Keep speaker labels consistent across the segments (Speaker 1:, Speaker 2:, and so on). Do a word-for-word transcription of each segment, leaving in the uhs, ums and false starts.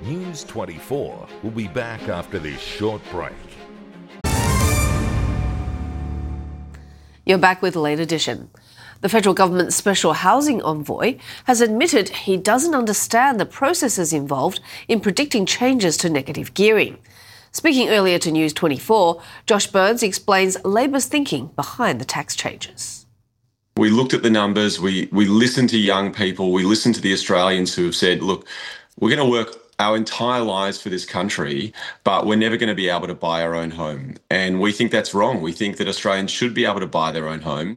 Speaker 1: News twenty-four will be back after this short break.
Speaker 2: You're back with the late edition. The federal government's special housing envoy has admitted he doesn't understand the processes involved in predicting changes to negative gearing. Speaking earlier to News twenty-four, Josh Burns explains Labor's thinking behind the tax changes.
Speaker 3: We looked at the numbers, we, we listened to young people, we listened to the Australians who have said, look, we're going to work our entire lives for this country, but we're never going to be able to buy our own home. And we think that's wrong. We think that Australians should be able to buy their own home.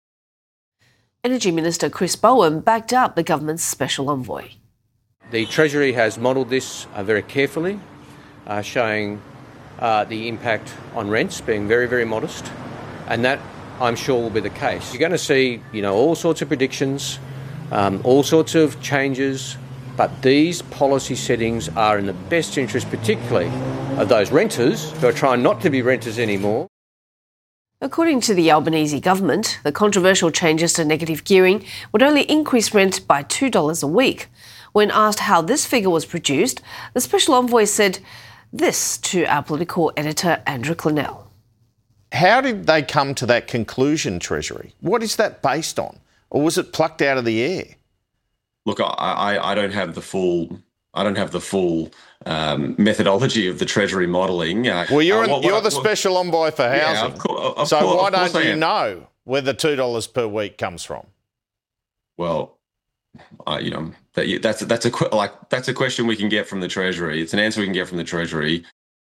Speaker 2: Energy Minister Chris Bowen backed up the government's special envoy.
Speaker 4: The Treasury has modelled this uh, very carefully, uh, showing uh, the impact on rents being very, very modest. And that, I'm sure, will be the case. You're going to see, you know, all sorts of predictions, um, all sorts of changes, but these policy settings are in the best interest, particularly of those renters who are trying not to be renters anymore.
Speaker 2: According to the Albanese government, the controversial changes to negative gearing would only increase rent by two dollars a week. When asked how this figure was produced, the special envoy said this to our political editor, Andrew Clennell.
Speaker 5: How did they come to that conclusion, Treasury? What is that based on? Or was it plucked out of the air?
Speaker 3: Look, I, I, I don't have the full, I don't have the full um, methodology of the Treasury modelling. Uh,
Speaker 5: well, you're,
Speaker 3: uh,
Speaker 5: in,
Speaker 3: what,
Speaker 5: you're
Speaker 3: what,
Speaker 5: the special envoy for housing.
Speaker 3: Yeah, of course, of
Speaker 5: so
Speaker 3: course,
Speaker 5: why
Speaker 3: of course
Speaker 5: don't
Speaker 3: I
Speaker 5: you
Speaker 3: am.
Speaker 5: know where the two dollars per week comes from?
Speaker 3: Well, uh, you know, that, that's that's a like that's a question we can get from the Treasury. It's an answer we can get from the Treasury.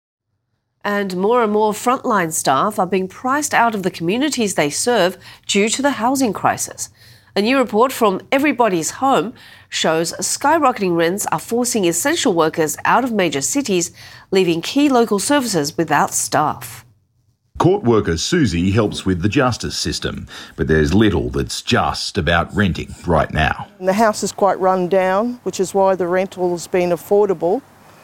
Speaker 2: And more and more frontline staff are being priced out of the communities they serve due to the housing crisis. A new report from Everybody's Home shows skyrocketing rents are forcing essential workers out of major cities, leaving key local services without staff.
Speaker 6: Court worker Susie helps with the justice system, but there's little that's just about renting right now.
Speaker 7: The house is quite run down, which is why the rental has been affordable,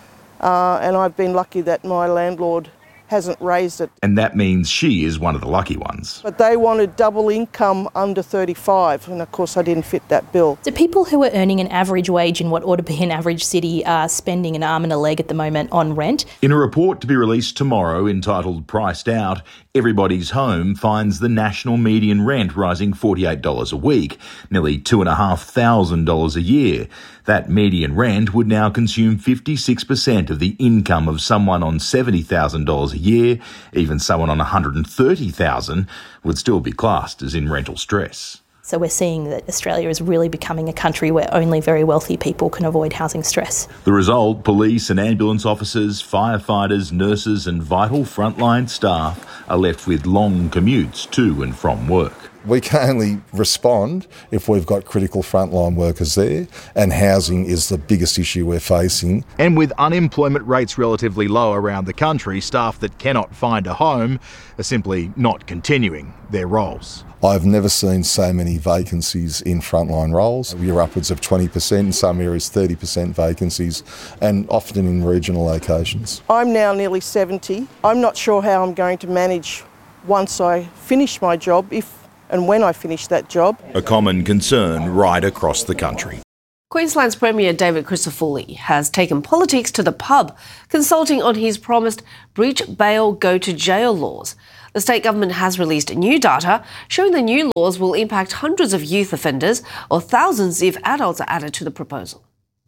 Speaker 7: uh, and I've been lucky that my landlord hasn't raised it.
Speaker 6: And that means she is one of the lucky ones.
Speaker 7: But they wanted double income under thirty-five, and of course I didn't fit that bill.
Speaker 8: So people who are earning an average wage in what ought to be an average city are spending an arm and a leg at the moment on rent.
Speaker 6: In a report to be released tomorrow entitled Priced Out, Everybody's Home finds the national median rent rising forty-eight dollars a week, nearly two thousand five hundred dollars a year. That median rent would now consume fifty-six percent of the income of someone on seventy thousand dollars a year. Even someone on one hundred thirty thousand dollars would still be classed as in rental stress.
Speaker 8: So we're seeing that Australia is really becoming a country where only very wealthy people can avoid housing stress.
Speaker 6: The result, police and ambulance officers, firefighters, nurses and vital frontline staff are left with long commutes to and from work.
Speaker 9: We can only respond if we've got critical frontline workers there, and housing is the biggest issue we're facing.
Speaker 6: And with unemployment rates relatively low around the country, staff that cannot find a home are simply not continuing their roles.
Speaker 9: I've never seen so many vacancies in frontline roles. You're upwards of twenty percent, in some areas thirty percent vacancies, and often in regional locations.
Speaker 7: I'm now nearly seventy. I'm not sure how I'm going to manage once I finish my job, if and when I finish that job.
Speaker 6: A common concern right across the country.
Speaker 2: Queensland's Premier David Crisafulli has taken politics to the pub, consulting on his promised breach bail, go to jail laws. The state government has released new data showing the new laws will impact hundreds of youth offenders or thousands if adults are added to the proposal.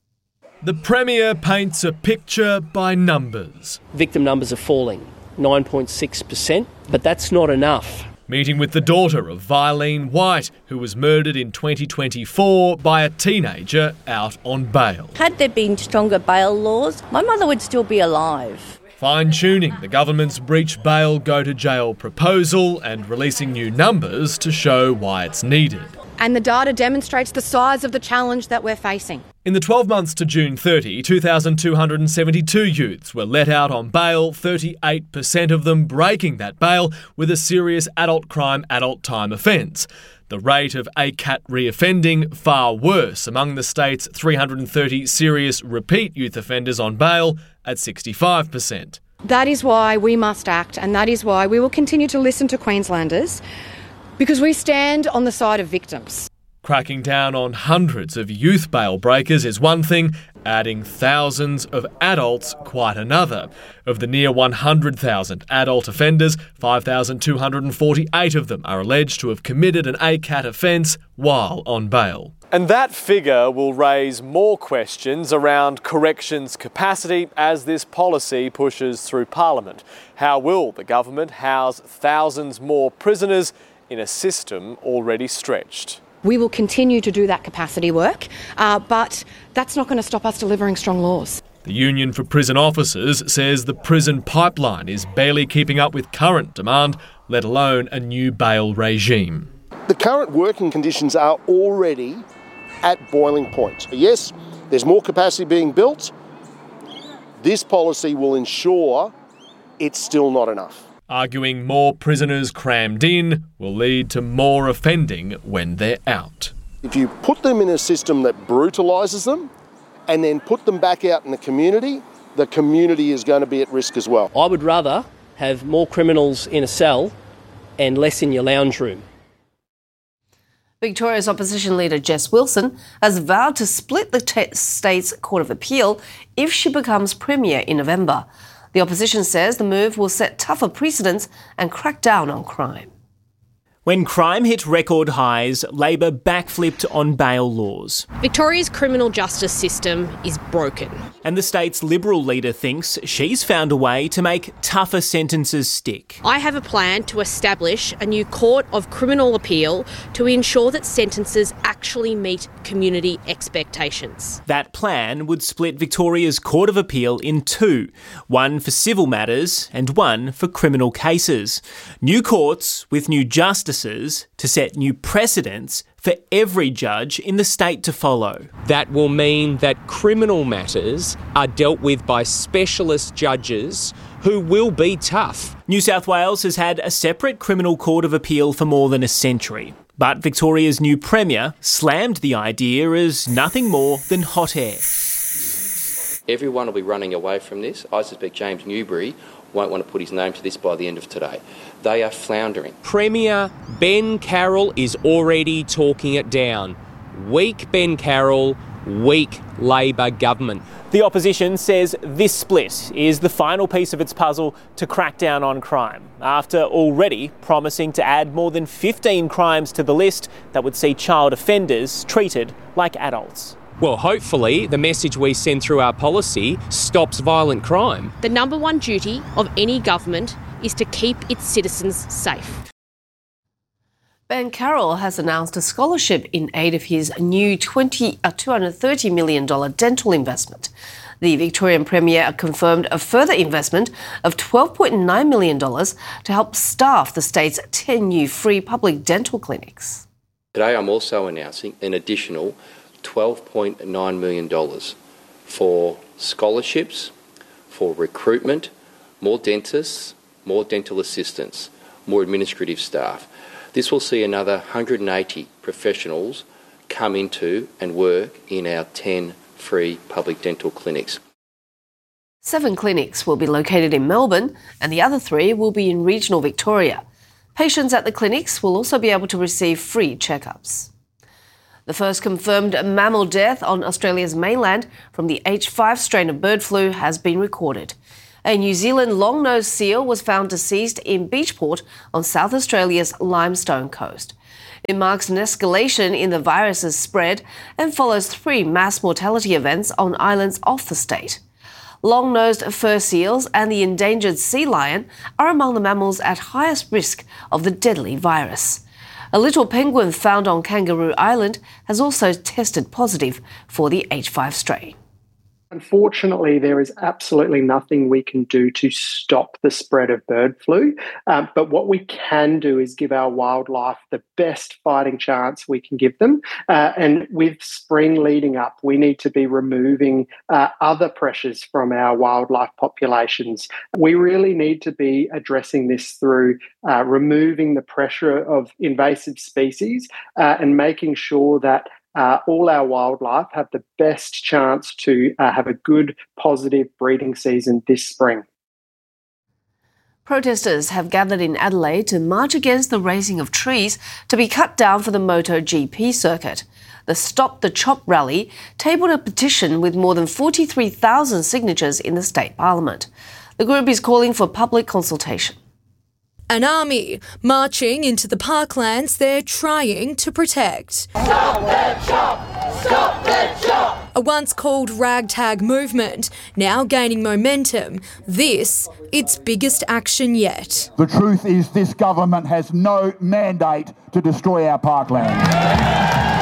Speaker 10: The Premier paints a picture by numbers.
Speaker 11: Victim numbers are falling, nine point six percent, but that's not enough.
Speaker 10: Meeting with the daughter of Vilene White, who was murdered in twenty twenty-four by a teenager out on bail.
Speaker 12: Had there been stronger bail laws, my mother would still be alive.
Speaker 10: Fine-tuning the government's breach bail, go to jail proposal and releasing new numbers to show why it's needed.
Speaker 13: And the data demonstrates the size of the challenge that we're facing.
Speaker 10: In the twelve months to June thirtieth, two thousand two hundred seventy-two youths were let out on bail, thirty-eight percent of them breaking that bail with a serious adult crime, adult time offence. The rate of A C A T reoffending far worse among the state's three hundred thirty serious repeat youth offenders on bail at sixty-five percent.
Speaker 13: That is why we must act, and that is why we will continue to listen to Queenslanders, because we stand on the side of victims.
Speaker 10: Cracking down on hundreds of youth bail breakers is one thing, adding thousands of adults quite another. Of the near one hundred thousand adult offenders, five thousand two hundred forty-eight of them are alleged to have committed an A C A T offence while on bail. And that figure will raise more questions around corrections capacity as this policy pushes through Parliament. How will the government house thousands more prisoners in a system already stretched?
Speaker 13: We will continue to do that capacity work, uh, but that's not going to stop us delivering strong laws.
Speaker 10: The Union for Prison Officers says the prison pipeline is barely keeping up with current demand, let alone a new bail regime.
Speaker 14: The current working conditions are already at boiling point. Yes, there's more capacity being built. This policy will ensure it's still not enough.
Speaker 10: Arguing more prisoners crammed in will lead to more offending when they're out.
Speaker 14: If you put them in a system that brutalises them and then put them back out in the community, the community is going to be at risk as well.
Speaker 11: I would rather have more criminals in a cell and less in your lounge room.
Speaker 2: Victoria's opposition leader Jess Wilson has vowed to split the t- state's Court of Appeal if she becomes Premier in November. The opposition says the move will set tougher precedents and crack down on crime.
Speaker 15: When crime hit record highs, Labor backflipped on bail laws.
Speaker 16: Victoria's criminal justice system is broken.
Speaker 15: And the state's Liberal leader thinks she's found a way to make tougher sentences stick.
Speaker 16: I have a plan to establish a new Court of Criminal Appeal to ensure that sentences actually meet community expectations.
Speaker 15: That plan would split Victoria's Court of Appeal in two, one for civil matters and one for criminal cases. New courts with new justices to set new precedents for every judge in the state to follow.
Speaker 17: That will mean that criminal matters are dealt with by specialist judges who will be tough.
Speaker 15: New South Wales has had a separate criminal court of appeal for more than a century. But Victoria's new Premier slammed the idea as nothing more than hot air.
Speaker 18: Everyone will be running away from this. I suspect James Newbury won't want to put his name to this by the end of today. They are floundering.
Speaker 17: Premier Ben Carroll is already talking it down. Weak Ben Carroll, weak Labor government.
Speaker 15: The opposition says this split is the final piece of its puzzle to crack down on crime, after already promising to add more than fifteen crimes to the list that would see child offenders treated like adults.
Speaker 17: Well, hopefully the message we send through our policy stops violent crime.
Speaker 16: The number one duty of any government is to keep its citizens safe.
Speaker 2: Ben Carroll has announced a scholarship in aid of his new twenty, uh, two hundred thirty million dollars dental investment. The Victorian Premier confirmed a further investment of twelve point nine million dollars to help staff the state's ten new free public dental clinics.
Speaker 18: Today I'm also announcing an additional twelve point nine million dollars for scholarships, for recruitment, more dentists, more dental assistants, more administrative staff. This will see another one hundred eighty professionals come into and work in our ten free public dental clinics.
Speaker 2: Seven clinics will be located in Melbourne and the other three will be in regional Victoria. Patients at the clinics will also be able to receive free checkups. The first confirmed mammal death on Australia's mainland from the H five strain of bird flu has been recorded. A New Zealand long-nosed seal was found deceased in Beachport on South Australia's Limestone coast. It marks an escalation in the virus's spread and follows three mass mortality events on islands off the state. Long-nosed fur seals and the endangered sea lion are among the mammals at highest risk of the deadly virus. A little penguin found on Kangaroo Island has also tested positive for the H five strain.
Speaker 19: Unfortunately, there is absolutely nothing we can do to stop the spread of bird flu. Um, but what we can do is give our wildlife the best fighting chance we can give them. Uh, and with spring leading up, we need to be removing uh, other pressures from our wildlife populations. We really need to be addressing this through uh, removing the pressure of invasive species uh, and making sure that Uh, all our wildlife have the best chance to uh, have a good, positive breeding season this spring.
Speaker 2: Protesters have gathered in Adelaide to march against the raising of trees to be cut down for the MotoGP circuit. The Stop the Chop rally tabled a petition with more than forty-three thousand signatures in the state parliament. The group is calling for public consultation.
Speaker 20: An army marching into the parklands they're trying to protect.
Speaker 21: Stop the chop! Stop the chop!
Speaker 20: A once called ragtag movement, now gaining momentum. This, its biggest action yet.
Speaker 22: The truth is this government has no mandate to destroy our parkland.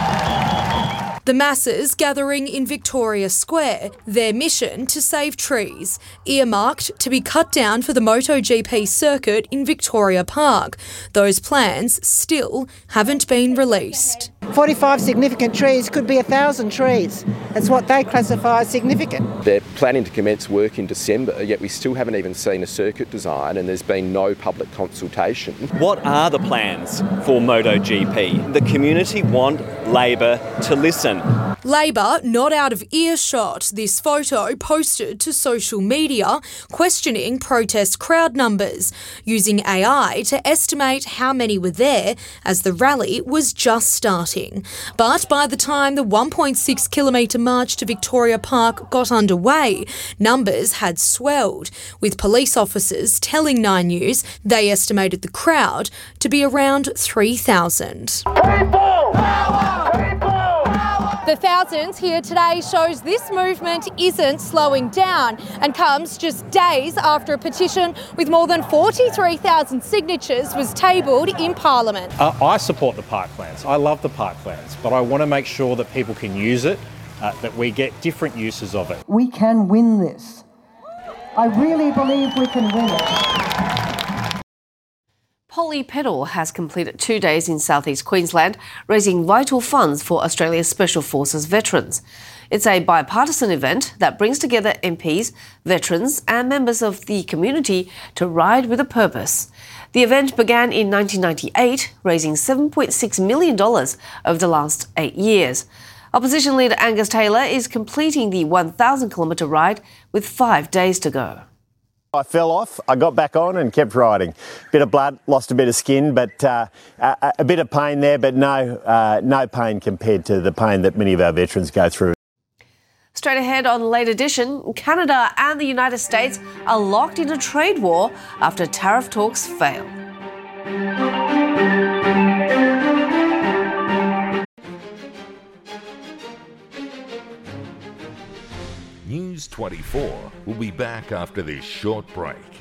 Speaker 20: The masses gathering in Victoria Square, their mission to save trees, earmarked to be cut down for the MotoGP circuit in Victoria Park. Those plans still haven't been released.
Speaker 23: forty-five significant trees could be a thousand trees. That's what they classify as significant.
Speaker 24: They're planning to commence work in December, yet we still haven't even seen a circuit design and there's been no public consultation.
Speaker 25: What are the plans for MotoGP? The community want Labor to listen.
Speaker 20: Labor not out of earshot. This photo posted to social media questioning protest crowd numbers, using A I to estimate how many were there as the rally was just starting. But by the time the one point six kilometre march to Victoria Park got underway, numbers had swelled, with police officers telling Nine News they estimated the crowd to be around three thousand.
Speaker 21: People! Power! People!
Speaker 20: The thousands here today shows this movement isn't slowing down and comes just days after a petition with more than forty-three thousand signatures was tabled in Parliament.
Speaker 26: Uh, I support the parklands. I love the parklands, but I want to make sure that people can use it, uh, that we get different uses of it.
Speaker 23: We can win this. I really believe we can win it.
Speaker 2: Polly Peddle has completed two days in southeast Queensland, raising vital funds for Australia's Special Forces veterans. It's a bipartisan event that brings together M Ps, veterans and members of the community to ride with a purpose. The event began in nineteen ninety-eight, raising seven point six million dollars over the last eight years. Opposition leader Angus Taylor is completing the one thousand kilometre ride with five days to go.
Speaker 27: I fell off, I got back on and kept riding. Bit of blood, lost a bit of skin, but uh, a, a bit of pain there, but no, uh, no pain compared to the pain that many of our veterans go through.
Speaker 2: Straight ahead on Late Edition, Canada and the United States are locked in a trade war after tariff talks fail.
Speaker 1: News twenty-four will be back after this short break.